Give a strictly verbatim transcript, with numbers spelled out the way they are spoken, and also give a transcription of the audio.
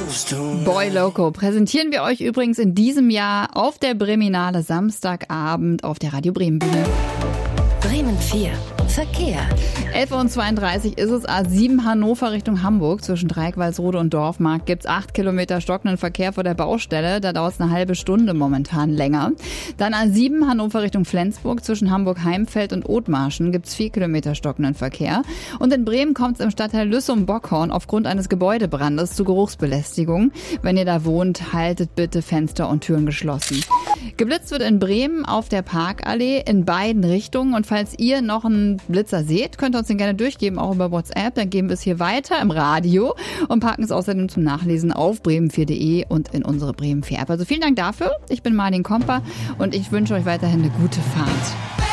Boy Loco präsentieren wir euch übrigens in diesem Jahr auf der Breminale Samstagabend auf der Radio Bremen Bühne. Bremen vier. Verkehr. elf Uhr zweiunddreißig ist es, A sieben Hannover Richtung Hamburg. Zwischen Dreieck-Walsrode und Dorfmarkt gibt's acht Kilometer stockenden Verkehr vor der Baustelle. Da dauert es eine halbe Stunde momentan länger. Dann A sieben Hannover Richtung Flensburg. Zwischen Hamburg-Heimfeld und Othmarschen gibt's vier Kilometer stockenden Verkehr. Und in Bremen kommt es im Stadtteil Lüssum-Bockhorn aufgrund eines Gebäudebrandes zu Geruchsbelästigung. Wenn ihr da wohnt, haltet bitte Fenster und Türen geschlossen. Geblitzt wird in Bremen auf der Parkallee in beiden Richtungen. Und falls ihr noch einen Blitzer seht, könnt ihr uns den gerne durchgeben, auch über WhatsApp. Dann geben wir es hier weiter im Radio und packen es außerdem zum Nachlesen auf bremen vier punkt de und in unsere Bremen vier App. Also vielen Dank dafür. Ich bin Marlin Komper und ich wünsche euch weiterhin eine gute Fahrt.